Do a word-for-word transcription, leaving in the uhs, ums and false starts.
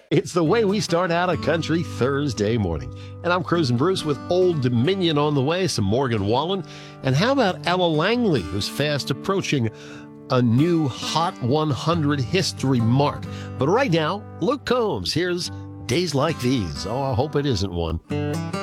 It's the way we start out a country Thursday morning. And I'm Cruising Bruce with Old Dominion on the way, some Morgan Wallen. And how about Ella Langley, who's fast approaching a new Hot one hundred history mark. But right now, Luke Combs. Here's Days Like These. Oh, I hope it isn't one.